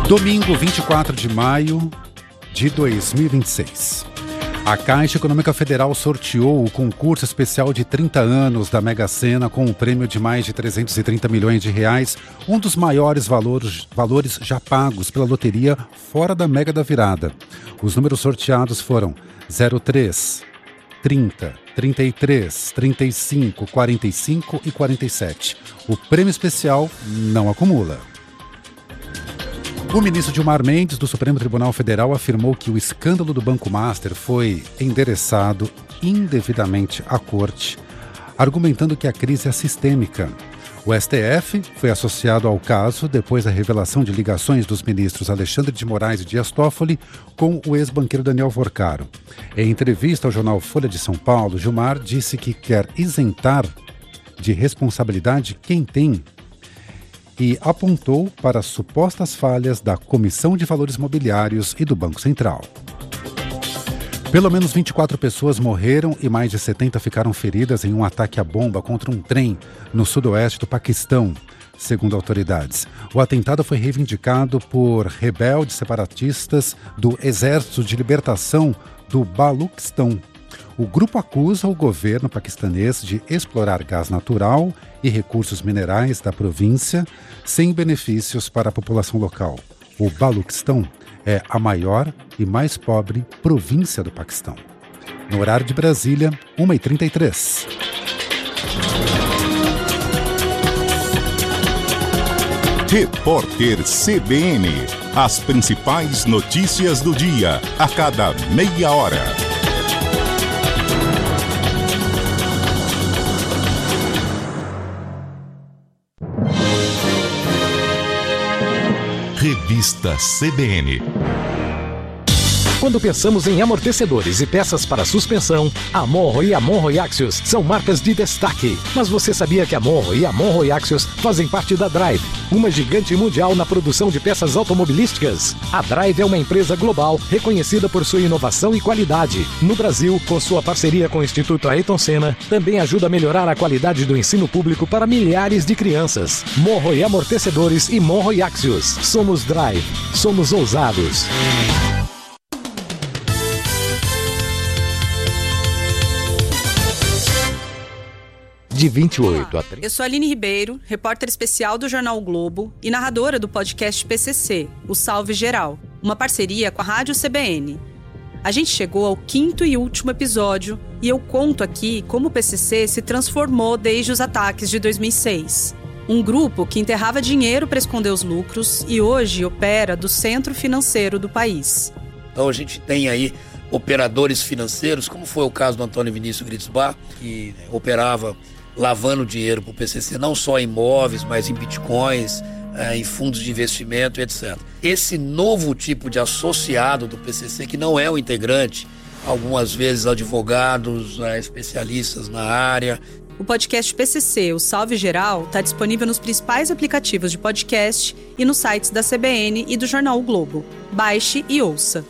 Domingo, 24 de maio de 2026. A Caixa Econômica Federal sorteou o concurso especial de 30 anos da Mega Sena com um prêmio de mais de 330 milhões de reais, um dos maiores valores já pagos pela loteria fora da Mega da Virada. Os números sorteados foram 03, 30, 33, 35, 45 e 47. O prêmio especial não acumula. O ministro Gilmar Mendes, do Supremo Tribunal Federal, afirmou que o escândalo do Banco Master foi endereçado indevidamente à corte, argumentando que a crise é sistêmica. O STF foi associado ao caso depois da revelação de ligações dos ministros Alexandre de Moraes e Dias Toffoli com o ex-banqueiro Daniel Forcaro. Em entrevista ao jornal Folha de São Paulo, Gilmar disse que quer isentar de responsabilidade quem tem e apontou para as supostas falhas da Comissão de Valores Mobiliários e do Banco Central. Pelo menos 24 pessoas morreram e mais de 70 ficaram feridas em um ataque à bomba contra um trem no sudoeste do Paquistão, segundo autoridades. O atentado foi reivindicado por rebeldes separatistas do Exército de Libertação do Baluquistão. O grupo acusa o governo paquistanês de explorar gás natural e recursos minerais da província sem benefícios para a população local. O Baluquistão é a maior e mais pobre província do Paquistão. No horário de Brasília, 1h33. Repórter CBN. As principais notícias do dia, a cada meia hora. Revista CBN. Quando pensamos em amortecedores e peças para suspensão, a Monro e a Monro Axios são marcas de destaque. Mas você sabia que a Monro e a Monro Axios fazem parte da Drive, uma gigante mundial na produção de peças automobilísticas? A Drive é uma empresa global reconhecida por sua inovação e qualidade. No Brasil, com sua parceria com o Instituto Ayrton Senna, também ajuda a melhorar a qualidade do ensino público para milhares de crianças. Monro e Amortecedores e Monro e Axios. Somos Drive. Somos ousados. De 28 a 30. Eu sou Aline Ribeiro, repórter especial do Jornal o Globo e narradora do podcast PCC, o Salve Geral, uma parceria com a Rádio CBN. A gente chegou ao 5º e último episódio e eu conto aqui como o PCC se transformou desde os ataques de 2006. Um grupo que enterrava dinheiro para esconder os lucros e hoje opera do centro financeiro do país. Então a gente tem aí operadores financeiros, como foi o caso do Antônio Vinícius Gritzbach, que operava lavando dinheiro para o PCC, não só em imóveis, mas em bitcoins, em fundos de investimento, etc. Esse novo tipo de associado do PCC, que não é o integrante, algumas vezes advogados, especialistas na área. O podcast PCC, o Salve Geral, está disponível nos principais aplicativos de podcast e nos sites da CBN e do Jornal o Globo. Baixe e ouça.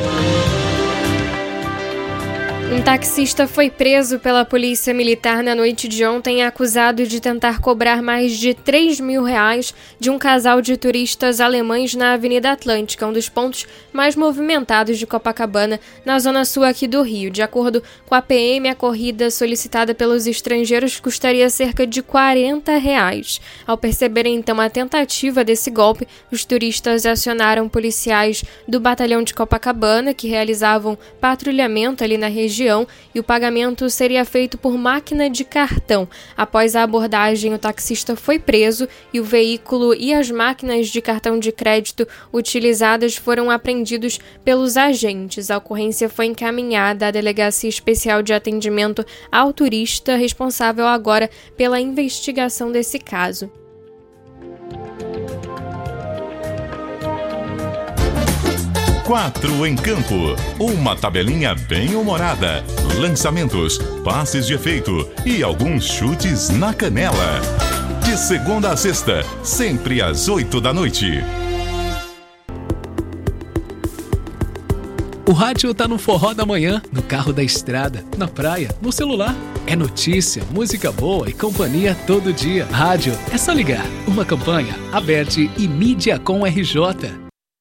Um taxista foi preso pela polícia militar na noite de ontem, acusado de tentar cobrar mais de R$3 mil de um casal de turistas alemães na Avenida Atlântica, um dos pontos mais movimentados de Copacabana, na zona sul aqui do Rio. De acordo com a PM, a corrida solicitada pelos estrangeiros custaria cerca de R$40. Ao perceberem então a tentativa desse golpe, os turistas acionaram policiais do batalhão de Copacabana, que realizavam patrulhamento ali na região, e o pagamento seria feito por máquina de cartão. Após a abordagem, o taxista foi preso e o veículo e as máquinas de cartão de crédito utilizadas foram apreendidos pelos agentes. A ocorrência foi encaminhada à Delegacia Especial de Atendimento ao Turista, responsável agora pela investigação desse caso. 4 em campo. Uma tabelinha bem humorada. Lançamentos, passes de efeito e alguns chutes na canela. De segunda a sexta, sempre às 8 da noite. O rádio tá no forró da manhã, no carro da estrada, na praia, no celular. É notícia, música boa e companhia todo dia. Rádio, é só ligar. Uma campanha, Aberte e Mídia com RJ.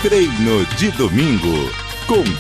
Treino de Domingo, com